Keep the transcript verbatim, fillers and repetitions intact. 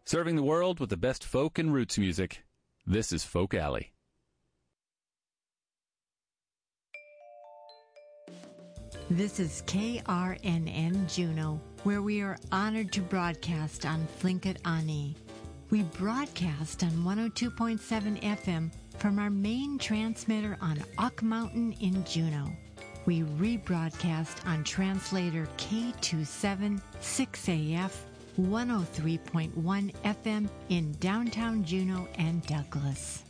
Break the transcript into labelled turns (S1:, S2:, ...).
S1: Serving the world with the best folk and roots music. This is Folk Alley.
S2: This is K R N N Juneau, where we are honored to broadcast on Tlingit Ani. We broadcast on one oh two point seven F M from our main transmitter on Ock Mountain in Juneau. We rebroadcast on translator K two seven six A F one oh three point one F M in downtown Juneau and Douglas.